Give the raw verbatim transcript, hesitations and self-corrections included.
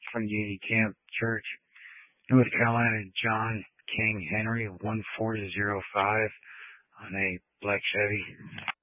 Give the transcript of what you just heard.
from Unity Camp Church, North Carolina, John King Henry, one four zero five on a black Chevy.